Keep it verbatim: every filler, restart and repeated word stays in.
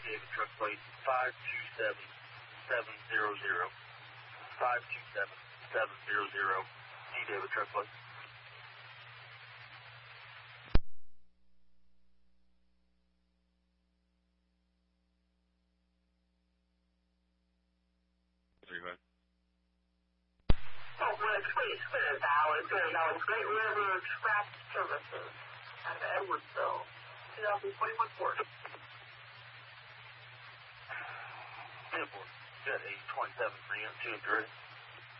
David truck plate five two seven seven zero zero. five two seven seven zero zero. G David truck plate. Oh, well, please, clear Dallas, clear Dallas, Great River Track Services out of Edwardsville, twenty twenty-one Ford. Airport, got a twenty-seven three two three.